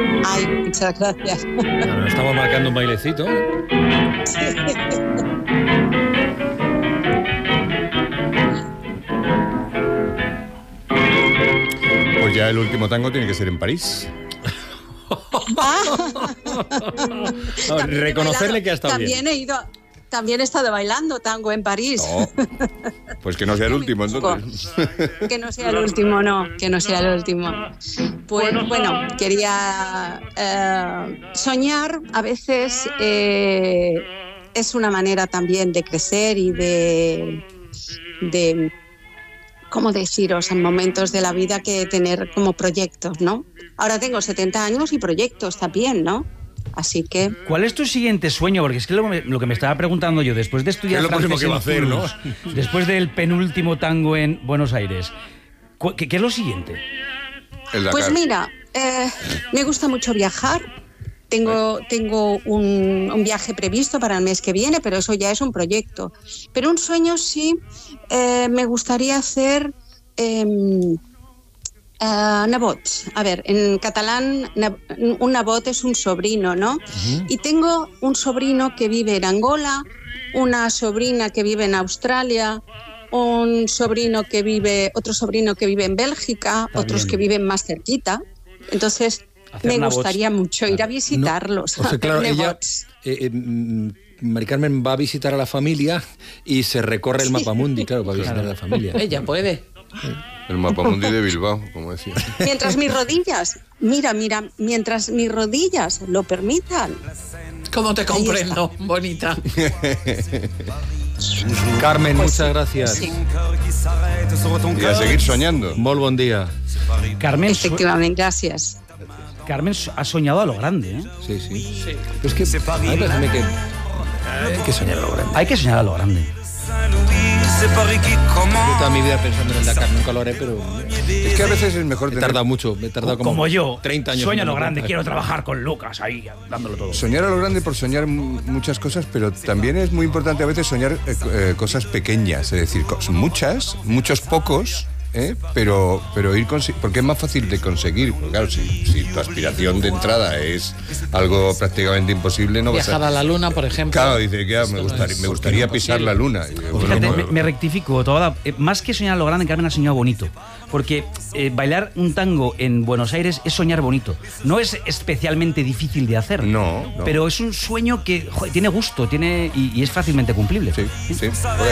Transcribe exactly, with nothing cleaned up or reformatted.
Ay, muchas gracias. Bueno, estamos marcando un bailecito. Sí. Pues ya el último tango tiene que ser en París. No, reconocerle que ha estado también bien. He ido, también he estado bailando tango en París. Oh, pues que no sea el último, entonces. Que no sea el último, no, que no sea el último. Pues bueno, quería eh, soñar a veces eh, es una manera también de crecer y de, de ¿cómo deciros? En momentos de la vida que tener como proyectos, ¿no? Ahora tengo setenta años y proyectos también, ¿no? Así que... ¿Cuál es tu siguiente sueño? Porque es que lo, lo que me estaba preguntando yo, después de estudiar ¿Qué es lo próximo francés que va a hacer, en no? Toulouse, después del penúltimo tango en Buenos Aires, ¿qué, qué es lo siguiente? El Dakar. Pues mira, eh, me gusta mucho viajar. Tengo, tengo un, un viaje previsto para el mes que viene, pero eso ya es un proyecto. Pero un sueño sí, eh, me gustaría hacer eh, uh, nebot. A ver, en catalán un nebot es un sobrino, ¿no? Uh-huh. Y tengo un sobrino que vive en Angola, una sobrina que vive en Australia, un sobrino que vive, otro sobrino que vive en Bélgica, Está otros bien. que viven más cerquita. Entonces... Hacer me gustaría bots. mucho ir a visitarlos. No, o sea, claro, ella, eh, eh, Mari Carmen va a visitar a la familia y se recorre el sí. mapamundi, claro, para visitar a la familia. Ella puede. El mapamundi de Bilbao, como decía. Mientras mis rodillas, mira, mira, mientras mis rodillas lo permitan. ¿Cómo te comprendo, bonita? Carmen, pues muchas sí, gracias. Sí. Y a seguir soñando. Muy buen día. Carmen, efectivamente, gracias. Carmen ha soñado a lo grande, ¿eh? Sí, sí. sí. Pero es que, a mí me parece que hay que soñar a lo grande. Hay que soñar a lo grande. Yo toda mi vida pensando en el Dakar, nunca lo haré, pero... Es que a veces es mejor Me he tener... tardado mucho, me he tardado como, como yo, treinta años. Sueño a lo grande, quiero trabajar con Lucas ahí, dándolo todo. Soñar a lo grande por soñar muchas cosas, pero también es muy importante a veces soñar eh, eh, cosas pequeñas, es decir, muchas, muchos pocos... ¿Eh? Pero, pero ir consi- porque es más fácil de conseguir, porque claro, si, si tu aspiración de entrada es algo prácticamente imposible, no viajar vas a... a la luna, por ejemplo. Claro, dice que ah, me gustaría, me gustaría pisar la luna. Y, bueno, Fíjate, no, me, me rectifico, toda, eh, más que soñar a lo grande, Carmen ha soñado bonito. Porque eh, bailar un tango en Buenos Aires es soñar bonito. No es especialmente difícil de hacer. No, no. Pero es un sueño que joder, tiene gusto tiene y, y es fácilmente cumplible. Sí, sí.